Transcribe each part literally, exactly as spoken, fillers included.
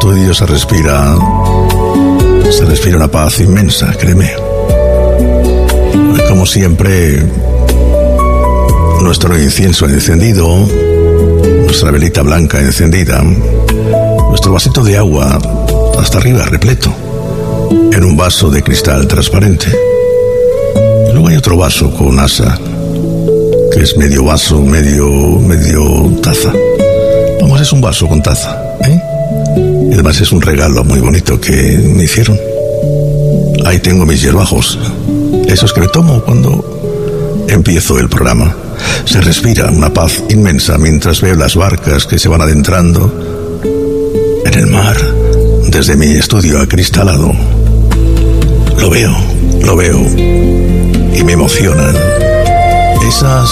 estudio se respira, se respira una paz inmensa, créeme. Como siempre, nuestro incienso encendido, nuestra velita blanca encendida, nuestro vasito de agua hasta arriba repleto, en un vaso de cristal transparente. Y luego hay otro vaso con asa, que es medio vaso, medio, medio taza. Vamos, es un vaso con taza, ¿eh? Y además es un regalo muy bonito que me hicieron. Ahí tengo mis hierbajos, esos que me tomo cuando empiezo el programa. Se respira una paz inmensa mientras veo las barcas que se van adentrando en el mar desde mi estudio acristalado. Lo veo, lo veo y me emocionan esas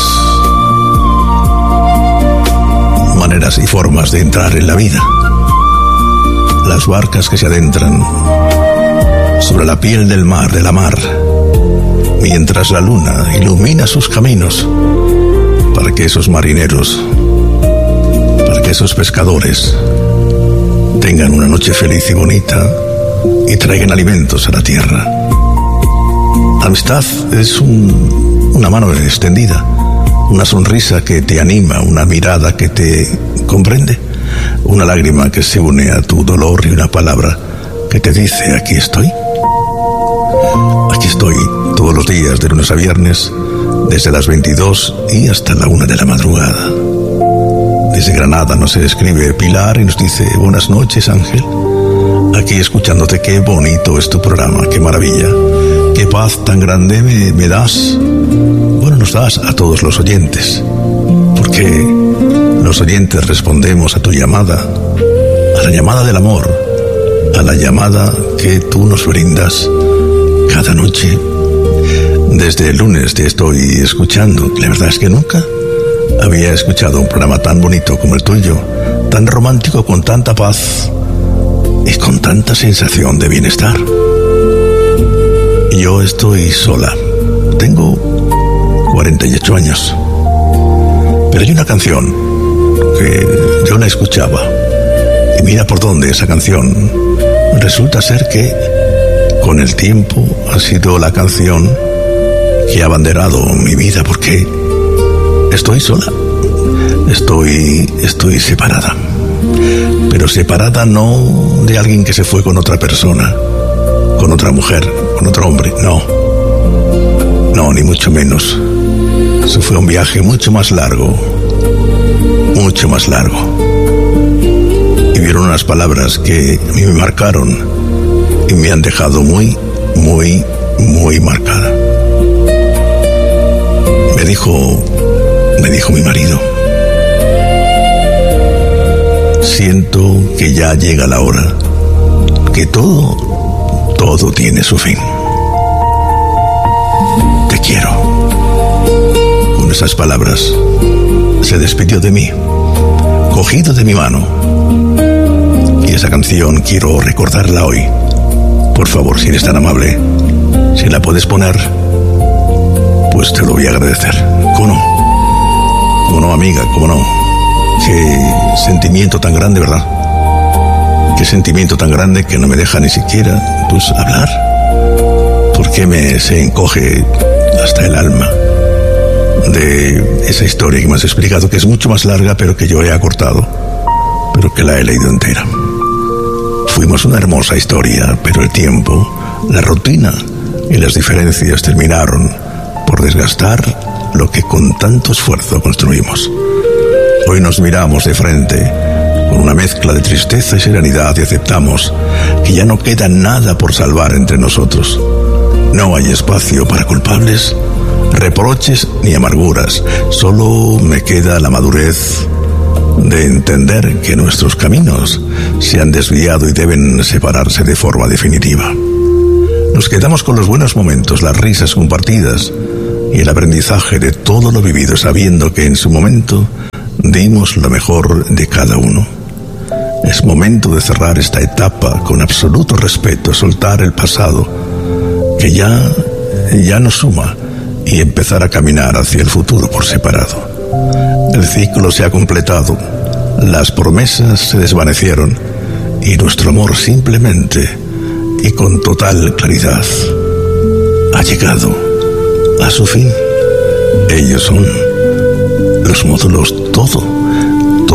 maneras y formas de entrar en la vida. Las barcas que se adentran sobre la piel del mar, de la mar, mientras la luna ilumina sus caminos para que esos marineros, para que esos pescadores tengan una noche feliz y bonita y traigan alimentos a la tierra. Amistad es un, una mano extendida, una sonrisa que te anima, una mirada que te comprende, una lágrima que se une a tu dolor y una palabra que te dice: aquí estoy. Aquí estoy todos los días, de lunes a viernes, desde las veintidós y hasta la una de la madrugada. Desde Granada nos escribe Pilar y nos dice: buenas noches, Ángel. Aquí escuchándote, qué bonito es tu programa, qué maravilla, qué paz tan grande me, me das. Bueno, nos das a todos los oyentes, porque los oyentes respondemos a tu llamada, a la llamada del amor, a la llamada que tú nos brindas cada noche. Desde el lunes te estoy escuchando. La verdad es que nunca había escuchado un programa tan bonito como el tuyo, tan romántico, con tanta paz y con tanta sensación de bienestar. Yo estoy sola. Tengo cuarenta y ocho años. Pero hay una canción que yo la escuchaba. Y mira por dónde esa canción. Resulta ser que con el tiempo ha sido la canción que ha abanderado mi vida, porque estoy sola. Estoy, estoy separada. Pero separada no de alguien que se fue con otra persona, con otra mujer, con otro hombre, no. No, ni mucho menos. Eso fue un viaje mucho más largo, mucho más largo. Y vieron unas palabras que a mí me marcaron y me han dejado muy, muy, muy marcada. Me dijo, me dijo mi marido: siento que ya llega la hora, que todo, todo tiene su fin. Te quiero. Con esas palabras se despidió de mí, cogido de mi mano. Y esa canción quiero recordarla hoy. Por favor, si eres tan amable, si la puedes poner, pues te lo voy a agradecer. ¿Cómo no? ¿Cómo no, amiga? ¿Cómo no? Qué sentimiento tan grande, ¿verdad? Qué sentimiento tan grande que no me deja ni siquiera, pues, hablar. Porque me se encoge hasta el alma de esa historia que me has explicado, que es mucho más larga, pero que yo he acortado, pero que la he leído entera. Fuimos una hermosa historia, pero el tiempo, la rutina y las diferencias terminaron por desgastar lo que con tanto esfuerzo construimos. Hoy nos miramos de frente con una mezcla de tristeza y serenidad y aceptamos que ya no queda nada por salvar entre nosotros. No hay espacio para culpables, reproches ni amarguras. Solo me queda la madurez de entender que nuestros caminos se han desviado y deben separarse de forma definitiva. Nos quedamos con los buenos momentos, las risas compartidas y el aprendizaje de todo lo vivido, sabiendo que en su momento dimos lo mejor de cada uno. Es momento de cerrar esta etapa con absoluto respeto, soltar el pasado que ya, ya no suma y empezar a caminar hacia el futuro por separado. El ciclo se ha completado, las promesas se desvanecieron y nuestro amor simplemente y con total claridad ha llegado a su fin. Ellos son los módulos todo